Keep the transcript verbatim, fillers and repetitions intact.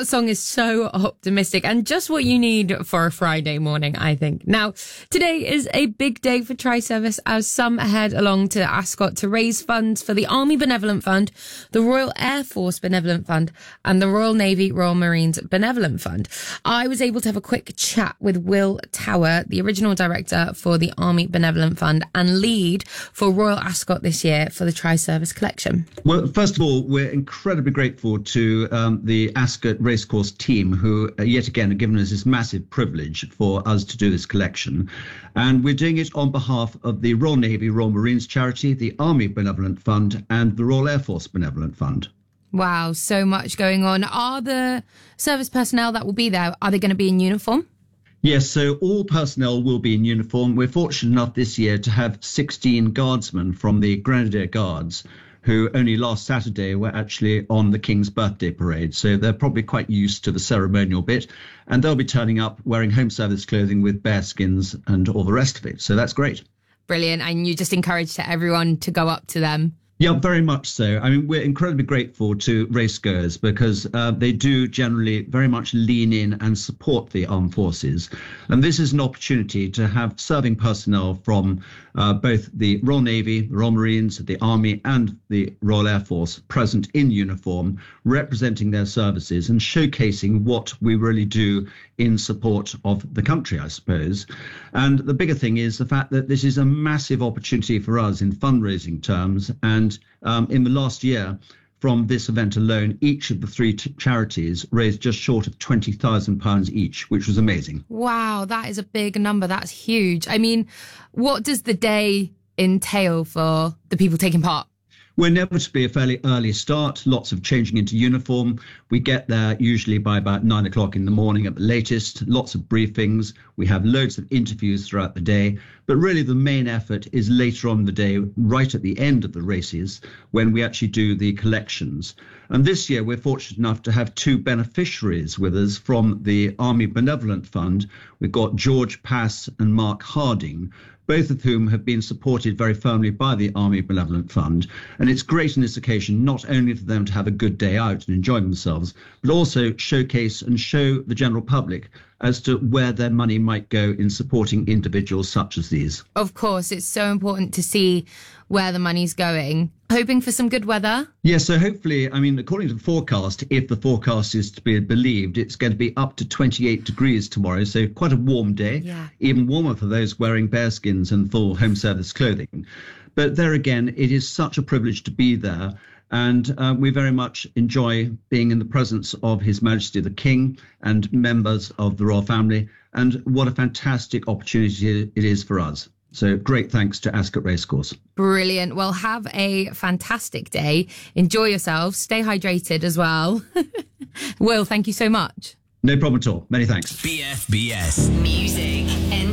That song is so optimistic and just what you need for a Friday morning, I think. Now, today is a big day for Tri-Service as some head along to Ascot to raise funds for the Army Benevolent Fund, the Royal Air Force Benevolent Fund and the Royal Navy Royal Marines Benevolent Fund. I was able to have a quick chat with Will Tower, the original director for the Army Benevolent Fund and lead for Royal Ascot this year for the Tri-Service collection. Well, first of all, we're incredibly grateful to um, the Ascot Racecourse team who uh, yet again have given us this massive privilege for us to do this collection. And we're doing it on behalf of the Royal Navy Royal Marines Charity, the Army Benevolent Fund and the Royal Air Force Benevolent Fund. Wow, so much going on. Are the service personnel that will be there, are they going to be in uniform? Yes, so all personnel will be in uniform. We're fortunate enough this year to have sixteen guardsmen from the Grenadier Guards who only last Saturday were actually on the King's birthday parade. So they're probably quite used to the ceremonial bit. And they'll be turning up wearing home service clothing with bearskins and all the rest of it. So that's great. Brilliant. And you just encourage everyone to go up to them. Yeah, very much so. I mean, we're incredibly grateful to racegoers because uh, they do generally very much lean in and support the armed forces. And this is an opportunity to have serving personnel from uh, both the Royal Navy, the Royal Marines, the Army and the Royal Air Force present in uniform, representing their services and showcasing what we really do in support of the country, I suppose. And the bigger thing is the fact that this is a massive opportunity for us in fundraising terms. And um, in the last year, from this event alone, each of the three t- charities raised just short of twenty thousand pounds each, which was amazing. Wow, that is a big number. That's huge. I mean, what does the day entail for the people taking part? We're inevitably a fairly early start, lots of changing into uniform. We get there usually by about nine o'clock in the morning at the latest, lots of briefings. We have loads of interviews throughout the day. But really the main effort is later on in the day, right at the end of the races, when we actually do the collections. And this year we're fortunate enough to have two beneficiaries with us from the Army Benevolent Fund. We've got George Pass and Mark Harding, both of whom have been supported very firmly by the Army Benevolent Fund. And it's great on this occasion, not only for them to have a good day out and enjoy themselves, but also showcase and show the general public as to where their money might go in supporting individuals such as these. Of course, it's so important to see where the money's going. Hoping for some good weather? Yes, so hopefully, I mean, according to the forecast, if the forecast is to be believed, it's going to be up to twenty-eight degrees tomorrow, so quite a warm day, yeah. Even warmer for those wearing bearskins and full home service clothing. But there again, it is such a privilege to be there. And uh, we very much enjoy being in the presence of His Majesty the King and members of the royal family. And what a fantastic opportunity it is for us. So great thanks to Ascot Racecourse. Brilliant. Well, have a fantastic day. Enjoy yourselves. Stay hydrated as well. Will, thank you so much. No problem at all. Many thanks. B F B S. Music and